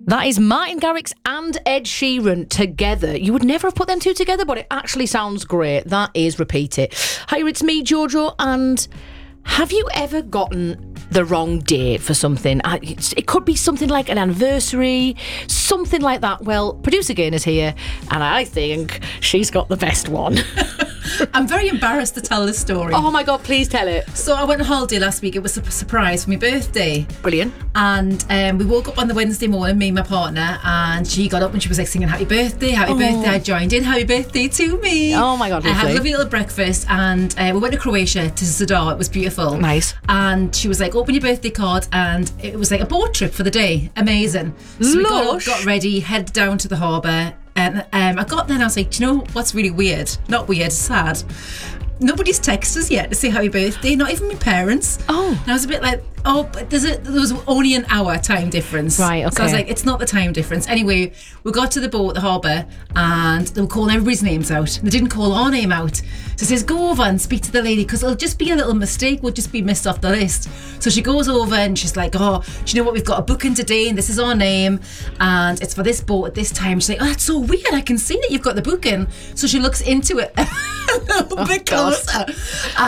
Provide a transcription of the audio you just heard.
That is Martin Garrix and Ed Sheeran together. You would never have put them two together, but it actually sounds great. That is Repeat It. Hi, it's me, Jojo, and have you ever gotten the wrong date for something? It could be something like an anniversary, something like that. Well, producer Gain is here, and I think she's got the best one. I'm very embarrassed to tell this story. Oh my God, please tell it. So I went on holiday last week. It was a surprise for my birthday. Brilliant. And we woke up on the Wednesday morning, me and my partner, and she got up and she was like singing happy birthday, happy birthday. I joined in, happy birthday to me. Oh my God, I had a lovely. lovely little breakfast, and we went to Croatia, to Zadar. It was beautiful. Nice. And she was like, open your birthday card, and it was like a boat trip for the day. Amazing. So we got ready, headed down to the harbour. And I got there and I was like, do you know what's really weird? Not weird, sad. Nobody's texted us yet to say happy birthday, not even my parents. Oh. And I was a bit like, but there was only an hour time difference. Right, okay. So I was like, it's not the time difference. Anyway, we got to the boat, the harbour, and they were calling everybody's names out. They didn't call our name out. So it says, go over and speak to the lady, because it'll just be a little mistake. We'll just be missed off the list. So she goes over and she's like, do you know what? We've got a booking today, and this is our name, and it's for this boat at this time. She's like, that's so weird. I can see that you've got the booking. So she looks into it a little bit closer.